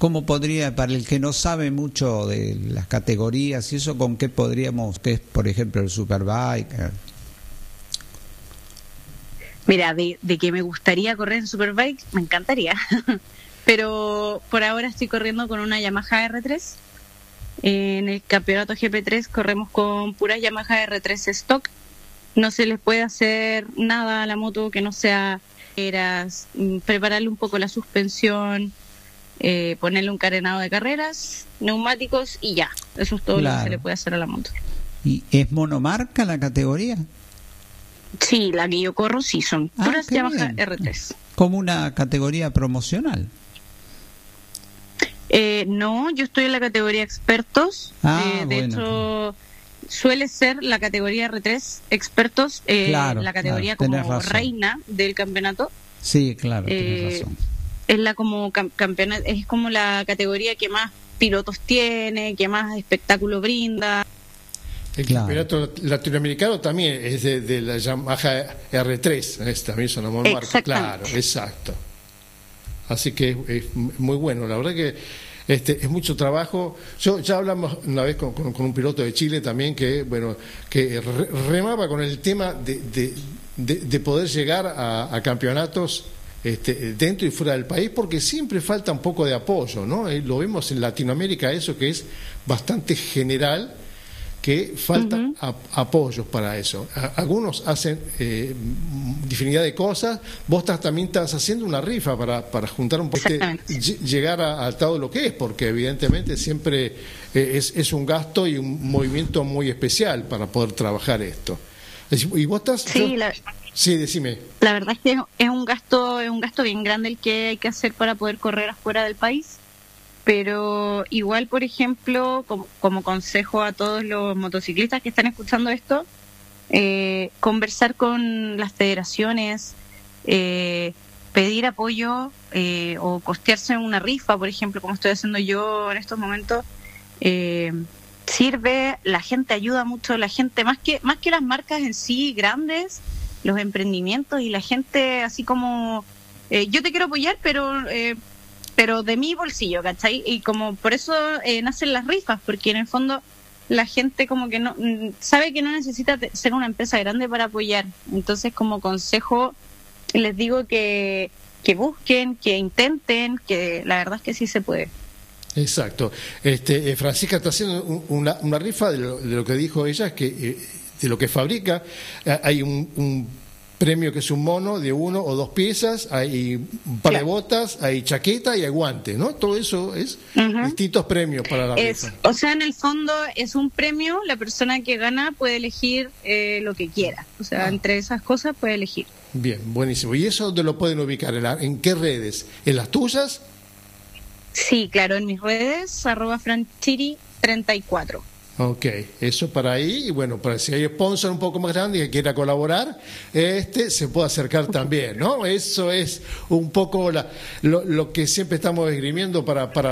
¿Cómo podría, para el que no sabe mucho de las categorías y eso, con qué podríamos, qué es, por ejemplo, el Superbike? Mira, de que me gustaría correr en Superbike, me encantaría. Pero por ahora estoy corriendo con una Yamaha R3. En el campeonato GP3 corremos con puras Yamaha R3 stock. No se les puede hacer nada a la moto que no sea prepararle un poco la suspensión, ponerle un carenado de carreras, neumáticos y ya. Eso es todo lo que se le puede hacer a la moto. ¿Y es monomarca la categoría? Sí, la que yo corro sí, son puras Yamaha R3. ¿Como una categoría promocional? No, yo estoy en la categoría expertos. De hecho, suele ser la categoría R3 expertos, la categoría como reina del campeonato. Sí, claro, tienes razón. Es la como campeona, es como la categoría que más pilotos tiene, que más espectáculo brinda. El campeonato latinoamericano también es de la Yamaha R3, también son una monomarca, claro, exacto. Así que es muy bueno, la verdad que es mucho trabajo. Ya hablamos una vez con un piloto de Chile también que remaba con el tema de poder llegar a campeonatos dentro y fuera del país, porque siempre falta un poco de apoyo, ¿no? Lo vemos en Latinoamérica, eso que es bastante general, que faltan apoyos para eso. Algunos hacen infinidad de cosas. Vos también estás haciendo una rifa para juntar un poco, llegar al todo lo que es, porque evidentemente siempre es un gasto y un movimiento muy especial para poder trabajar esto. ¿Y vos estás? Sí, decime. La verdad es que es un gasto bien grande el que hay que hacer para poder correr afuera del país. Pero igual, por ejemplo, como consejo a todos los motociclistas que están escuchando esto, conversar con las federaciones, pedir apoyo o costearse una rifa, por ejemplo, como estoy haciendo yo en estos momentos, sirve, la gente ayuda mucho, la gente, más que las marcas en sí grandes, los emprendimientos y la gente así como, yo te quiero apoyar, pero de mi bolsillo, ¿cachai? Y como por eso nacen las rifas, porque en el fondo la gente como que no sabe que no necesita ser una empresa grande para apoyar. Entonces, como consejo, les digo que busquen, que intenten, que la verdad es que sí se puede. Exacto. Francisca está haciendo una rifa de lo que dijo ella, es que de lo que fabrica. Hay un premio que es un mono de 1 o 2 piezas, hay un par de botas, hay chaqueta y hay guantes, ¿no? Todo eso es distintos premios para la rifa. O sea, en el fondo es un premio, la persona que gana puede elegir lo que quiera, o sea, entre esas cosas puede elegir. Bien, buenísimo. ¿Y eso dónde lo pueden ubicar? ¿En qué redes? ¿En las tuyas? Sí, claro, en mis redes, @franchiri34. Ok, eso para ahí, y bueno, para si hay sponsor un poco más grande que quiera colaborar, se puede acercar también, ¿no? Eso es un poco lo que siempre estamos esgrimiendo para